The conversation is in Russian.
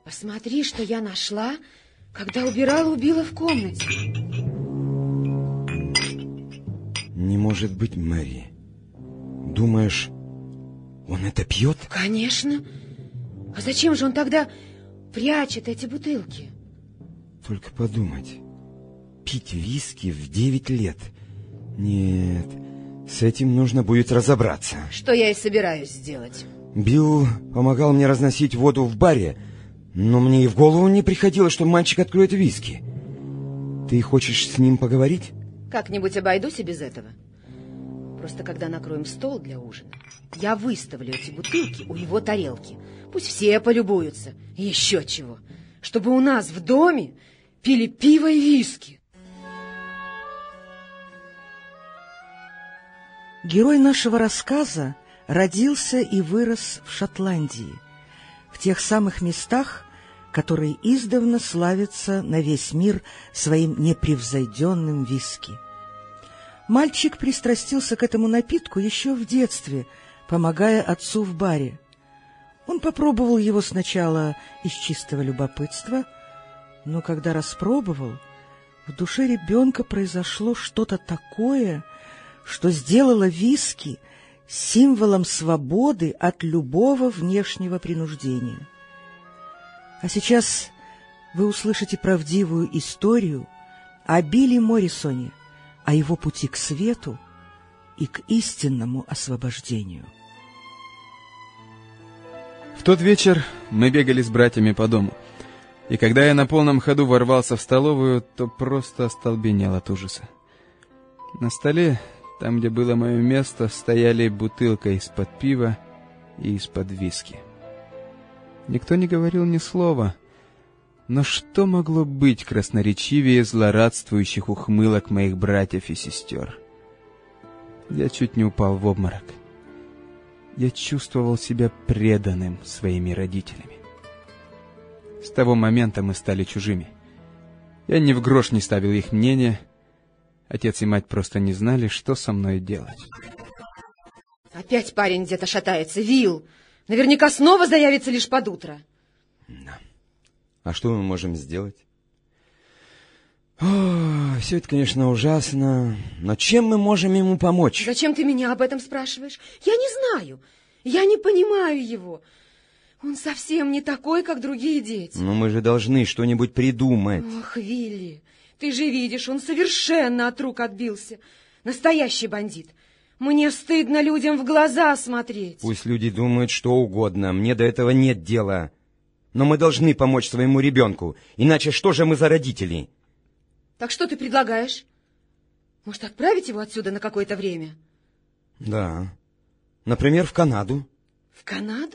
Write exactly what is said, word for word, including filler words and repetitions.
Посмотри, что я нашла, когда убирала у Билла в комнате. Не может быть, Мэри. Думаешь, он это пьет? Конечно. А зачем же он тогда прячет эти бутылки? Только подумать. Пить виски в девять лет. Нет, с этим нужно будет разобраться. Что я и собираюсь сделать. Билл помогал мне разносить воду в баре, но мне и в голову не приходило, что мальчик откроет виски. Ты хочешь с ним поговорить? Как-нибудь обойдусь и без этого. Просто когда накроем стол для ужина, я выставлю эти бутылки у его тарелки. Пусть все полюбуются. И еще чего. Чтобы у нас в доме пили пиво и виски. Герой нашего рассказа родился и вырос в Шотландии, в тех самых местах, которые издавна славятся на весь мир своим непревзойденным виски. Мальчик пристрастился к этому напитку еще в детстве, помогая отцу в баре. Он попробовал его сначала из чистого любопытства, но когда распробовал, в душе ребенка произошло что-то такое, что сделало виски символом свободы от любого внешнего принуждения. А сейчас вы услышите правдивую историю о Билли Моррисоне, о его пути к свету и к истинному освобождению. В тот вечер мы бегали с братьями по дому, и когда я на полном ходу ворвался в столовую, то просто остолбенел от ужаса. На столе, там, где было мое место, стояли бутылка из-под пива и из-под виски. Никто не говорил ни слова, но что могло быть красноречивее злорадствующих ухмылок моих братьев и сестер? Я чуть не упал в обморок. Я чувствовал себя преданным своими родителями. С того момента мы стали чужими. Я ни в грош не ставил их мнение. Отец и мать просто не знали, что со мной делать. Опять парень где-то шатается. Вилл, наверняка снова заявится лишь под утро. Да. А что мы можем сделать? О, все это, конечно, ужасно, но чем мы можем ему помочь? Зачем ты меня об этом спрашиваешь? Я не знаю, я не понимаю его. Он совсем не такой, как другие дети. Но мы же должны что-нибудь придумать. Ох, Вилли, ты же видишь, он совершенно от рук отбился. Настоящий бандит. Мне стыдно людям в глаза смотреть. Пусть люди думают что угодно, мне до этого нет дела. Но мы должны помочь своему ребенку, иначе что же мы за родители? Так что ты предлагаешь? Может, отправить его отсюда на какое-то время? Да. Например, в Канаду. В Канаду?